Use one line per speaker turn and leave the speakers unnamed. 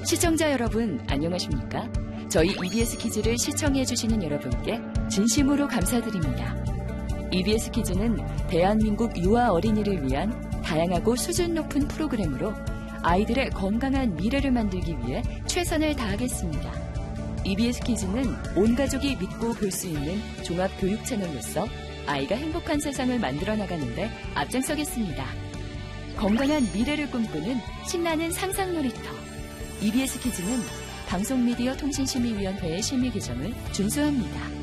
시청자 여러분, 안녕하십니까? 저희 EBS 퀴즈를 시청해주시는 여러분께 진심으로 감사드립니다. EBS 퀴즈는 대한민국 유아 어린이를 위한 다양하고 수준 높은 프로그램으로 아이들의 건강한 미래를 만들기 위해 최선을 다하겠습니다. EBS 퀴즈는 온 가족이 믿고 볼 수 있는 종합 교육 채널로서 아이가 행복한 세상을 만들어 나가는데 앞장서겠습니다. 건강한 미래를 꿈꾸는 신나는 상상 놀이터. EBS 퀴즈는 방송미디어 통신심의위원회의 심의 규정을 준수합니다.